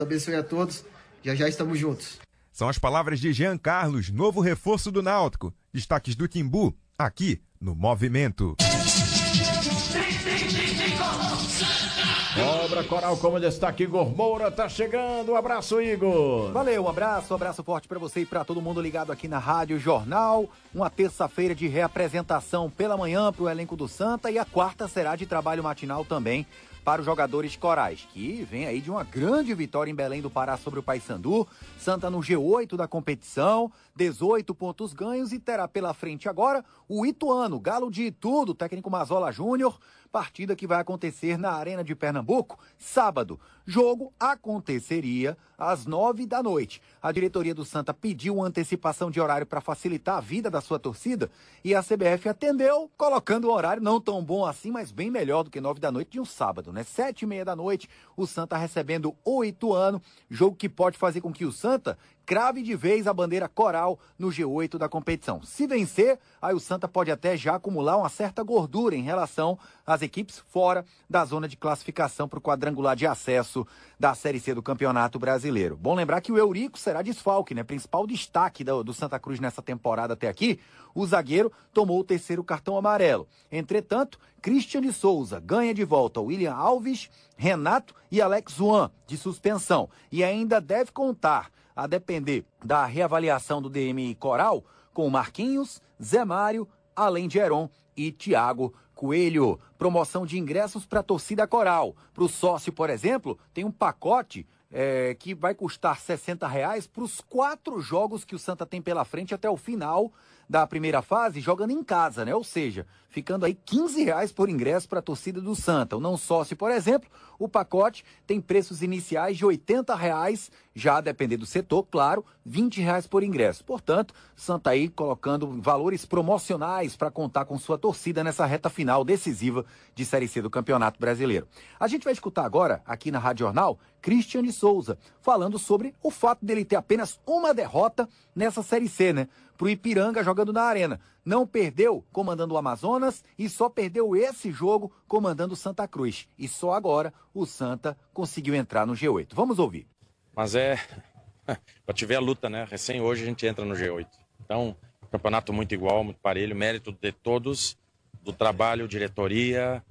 Abençoe a todos, já estamos juntos. São as palavras de Jean Carlos, novo reforço do Náutico. Destaques do Timbu, aqui no Movimento. Obra Coral como destaque, Igor Moura tá chegando. Um abraço, Igor. Valeu, um abraço forte pra você e pra todo mundo ligado aqui na Rádio Jornal. Uma terça-feira de reapresentação pela manhã pro elenco do Santa e a quarta será de trabalho matinal também para os jogadores corais, que vem aí de uma grande vitória em Belém do Pará sobre o Paysandu. Santa no G8 da competição, 18 pontos ganhos e terá pela frente agora o Ituano, Galo de Itu, do técnico Mazola Júnior, partida que vai acontecer na Arena de Pernambuco, sábado. Jogo aconteceria às 9 da noite. A diretoria do Santa pediu uma antecipação de horário para facilitar a vida da sua torcida e a CBF atendeu, colocando um horário não tão bom assim, mas bem melhor do que 9 da noite de um sábado, né? 7h30 da noite, o Santa recebendo o Ituano, jogo que pode fazer com que o Santa crave de vez a bandeira coral no G8 da competição. Se vencer, aí o Santa pode até já acumular uma certa gordura em relação às equipes fora da zona de classificação para o quadrangular de acesso da Série C do Campeonato Brasileiro. Bom lembrar que o Eurico será desfalque, né? Principal destaque do Santa Cruz nessa temporada até aqui. O zagueiro tomou o terceiro cartão amarelo. Entretanto, Christian de Souza ganha de volta William Alves, Renato e Alex Juan de suspensão. E ainda deve contar, a depender da reavaliação do DMI Coral, com Marquinhos, Zé Mário, além de Heron e Thiago Coelho. Promoção de ingressos para a torcida coral. Para o sócio, por exemplo, tem um pacote que vai custar R$60 para os 4 jogos que o Santa tem pela frente até o final da primeira fase, jogando em casa, né? Ou seja, ficando aí R$15 por ingresso para a torcida do Santa. O não sócio, por exemplo, o pacote tem preços iniciais de R$80, já a depender do setor, claro, R$20 por ingresso. Portanto, Santa aí colocando valores promocionais para contar com sua torcida nessa reta final decisiva de Série C do Campeonato Brasileiro. A gente vai escutar agora, aqui na Rádio Jornal, Christian de Souza, falando sobre o fato dele ter apenas uma derrota nessa Série C, né? Pro Ipiranga jogando na Arena. Não perdeu comandando o Amazonas e só perdeu esse jogo comandando o Santa Cruz. E só agora o Santa conseguiu entrar no G8. Vamos ouvir. Mas para tiver a luta, né? Recém hoje a gente entra no G8. Então, campeonato muito igual, muito parelho, mérito de todos, do trabalho, diretoria,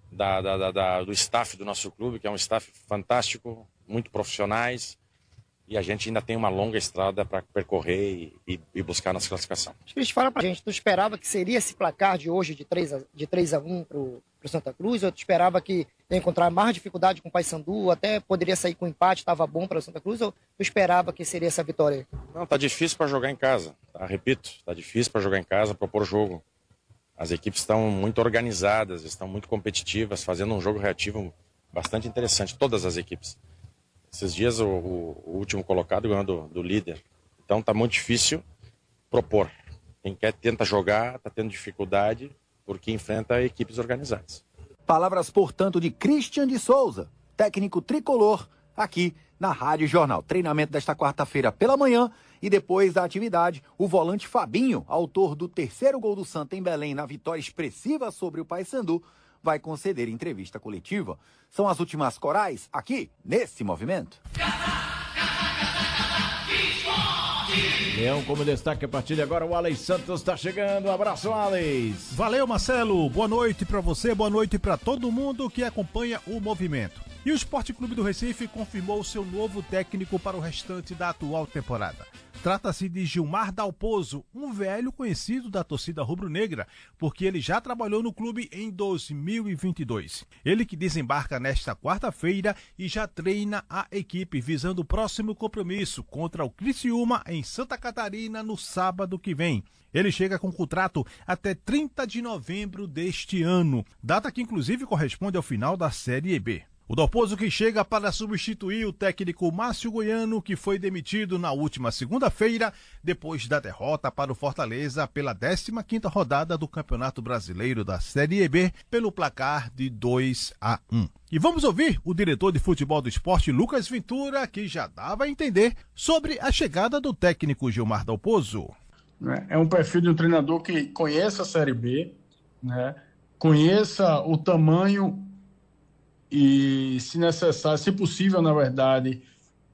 do staff do nosso clube, que é um staff fantástico, muito profissionais. E a gente ainda tem uma longa estrada para percorrer e buscar nossa classificação. Cris, fala pra gente, tu esperava que seria esse placar de hoje de 3-1 pro Santa Cruz, ou tu esperava que ia encontrar mais dificuldade com o Paysandu, até poderia sair com empate, estava bom para o Santa Cruz, ou tu esperava que seria essa vitória? Não, tá difícil para jogar em casa, tá? Repito, tá difícil para jogar em casa, propor jogo. As equipes estão muito organizadas, estão muito competitivas, fazendo um jogo reativo bastante interessante, todas as equipes. Esses dias o último colocado ganhou do líder. Então tá muito difícil propor. Quem tenta jogar tá tendo dificuldade porque enfrenta equipes organizadas. Palavras, portanto, de Christian de Souza, técnico tricolor, aqui na Rádio Jornal. Treinamento desta quarta-feira pela manhã e depois da atividade, o volante Fabinho, autor do terceiro gol do Santa em Belém na vitória expressiva sobre o Paysandu, vai conceder entrevista coletiva. São as últimas corais aqui nesse movimento. Leão como destaque a partir de agora, o Alex Santos está chegando. Um abraço, Alex. Valeu, Marcelo. Boa noite para você, boa noite para todo mundo que acompanha o movimento. E o Sport Clube do Recife confirmou seu novo técnico para o restante da atual temporada. Trata-se de Gilmar Dalpozo, um velho conhecido da torcida rubro-negra, porque ele já trabalhou no clube em 2022. Ele que desembarca nesta quarta-feira e já treina a equipe visando o próximo compromisso contra o Criciúma em Santa Catarina no sábado que vem. Ele chega com contrato até 30 de novembro deste ano, data que inclusive corresponde ao final da Série B. O Dalpozo que chega para substituir o técnico Márcio Goiano, que foi demitido na última segunda-feira, depois da derrota para o Fortaleza pela 15ª rodada do Campeonato Brasileiro da Série B, pelo placar de 2-1. E vamos ouvir o diretor de futebol do esporte, Lucas Ventura, que já dava a entender sobre a chegada do técnico Gilmar Dalpozo. É um perfil de um treinador que conheça a Série B, né? Conheça o tamanho e, se necessário, se possível, na verdade,